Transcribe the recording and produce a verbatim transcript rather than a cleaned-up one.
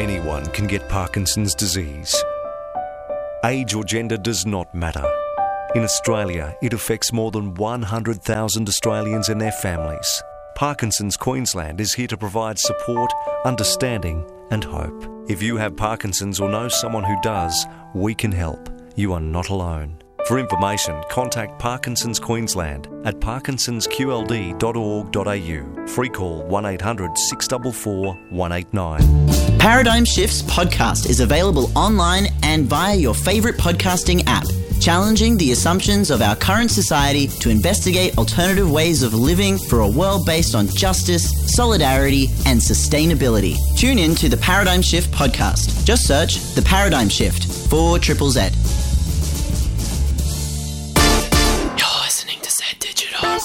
Anyone can get Parkinson's disease. Age or gender does not matter. In Australia, it affects more than one hundred thousand Australians and their families. Parkinson's Queensland is here to provide support, understanding and hope. If you have Parkinson's or know someone who does, we can help. You are not alone. For information, contact Parkinson's Queensland at parkinsons q l d dot org dot a u. Free call one eight hundred six four four one eight nine. Paradigm Shifts podcast is available online and via your favourite podcasting app, challenging the assumptions of our current society to investigate alternative ways of living for a world based on justice, solidarity and sustainability. Tune in to the Paradigm Shift podcast. Just search The Paradigm Shift for Triple Z.